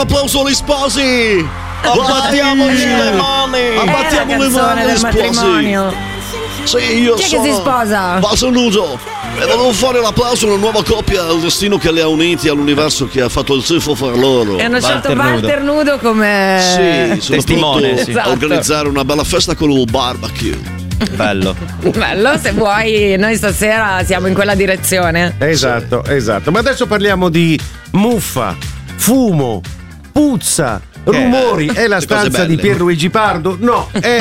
applauso agli sposi! Abbattiamoci le mani! Abbattiamo le mani agli sposi! Sì, io Chi è sono... che si sposa? Basso nudo! E volevo fare l'applauso a una nuova coppia, al destino che li ha uniti, all'universo che ha fatto il tifo fra loro. E hanno scelto Walter nudo come Sì, sono testimone, pronto sì. a organizzare una bella festa con il barbecue. Bello. Bello, se vuoi, noi stasera siamo in quella direzione. Esatto. Ma adesso parliamo di muffa, fumo, puzza, rumori. È la Le cose stanza di belle. Pierluigi Pardo? No, è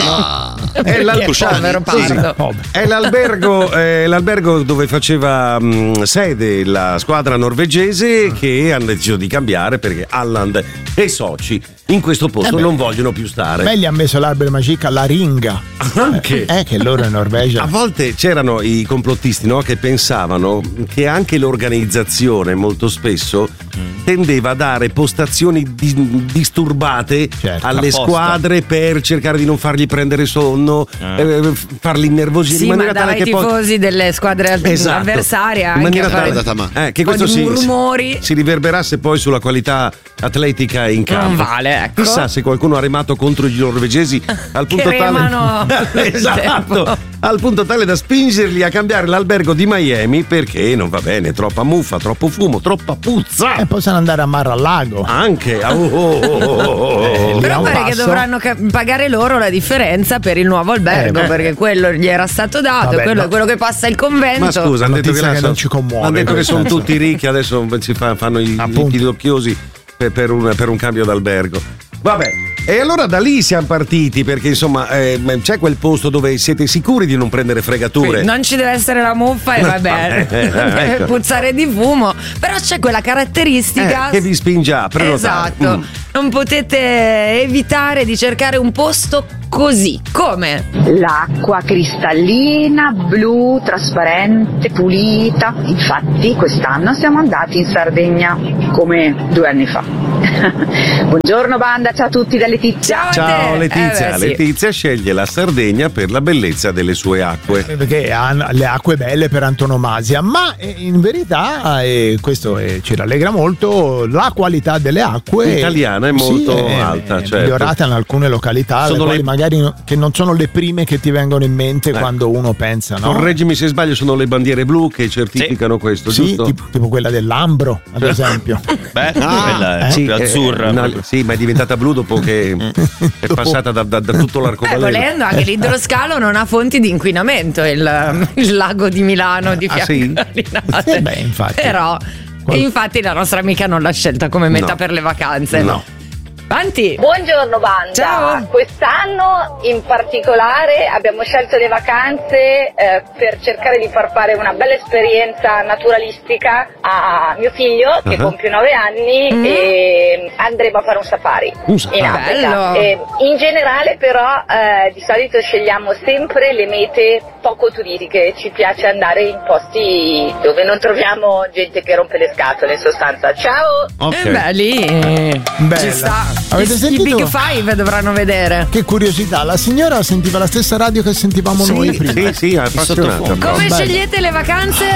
è l'albergo dove faceva sede la squadra norvegese, che hanno deciso di cambiare perché Alland e soci in questo posto non vogliono più stare. Beh, gli ha messo l'albero magica la ringa. Anche. Che loro in Norvegia. A volte c'erano i complottisti, no, che pensavano che anche l'organizzazione molto spesso tendeva a dare postazioni disturbate alle apposta. squadre per cercare di non fargli prendere sonno, farli innervosire Sì, in ma maniera dava tale i che poi tifosi delle squadre Esatto. avversarie in anche maniera a fare tale che un po' questo di rumori. si riverberasse poi sulla qualità atletica in campo. Non vale, ecco. Chissà se qualcuno ha remato contro i norvegesi al punto Che remano esatto, al punto tale da spingerli a cambiare l'albergo di Miami perché non va bene, troppa muffa, troppo fumo, troppa puzza. E possono andare a Mar-a-Lago. Anche Però pare che dovranno pagare loro la differenza per il nuovo albergo, perché quello gli era stato dato. Vabbè, quello no. è quello che passa il convento. Ma scusa, hanno detto Notizia che non ci commuove, hanno detto che sono questo. tutti ricchi, adesso fanno i pidocchiosi per un cambio d'albergo. Vabbè, e allora da lì siamo partiti perché insomma c'è quel posto dove siete sicuri di non prendere fregature. Sì, non ci deve essere la muffa e va bene, deve ecco. puzzare di fumo, però c'è quella caratteristica che vi spinge a prenotare. esatto, non potete evitare di cercare un posto così. Come? L'acqua cristallina, blu, trasparente, pulita. Infatti quest'anno siamo andati in Sardegna, come 2 anni fa. Buongiorno banda, ciao a tutti da Letizia. Ciao Letizia, sì. Letizia sceglie la Sardegna per la bellezza delle sue acque. Perché hanno le acque belle per antonomasia, ma in verità, questo ci rallegra molto, la qualità delle acque italiana è molto alta, è certo. migliorata in alcune località, Sono le quali magari che non sono le prime che ti vengono in mente quando uno pensa, no? Correggimi se sbaglio, sono le bandiere blu che certificano questo, Sì, giusto? tipo quella dell'Ambro, ad esempio. Beh, quella è più azzurra. Sì, ma è diventata blu dopo che è passata da tutto l'arcobaleno. Volendo anche l'idroscalo non ha fonti di inquinamento, il lago di Milano di fianco sì? a Linate. Beh, infatti. Però infatti la nostra amica non l'ha scelta come meta No. per le vacanze. No. Avanti. Buongiorno banda, Ciao. quest'anno in particolare abbiamo scelto le vacanze per cercare di far fare una bella esperienza naturalistica a mio figlio che compie 9 anni e andremo a fare un safari in Africa. Bello. In generale però di solito scegliamo sempre le mete poco turistiche, ci piace andare in posti dove non troviamo gente che rompe le scatole in sostanza. Ciao! Beh, lì Bella. ci sta. Avete I sentito? Big Five dovranno vedere. Che curiosità, la signora sentiva la stessa radio che sentivamo noi prima. Sì, appassionata. Come Bello. scegliete le vacanze?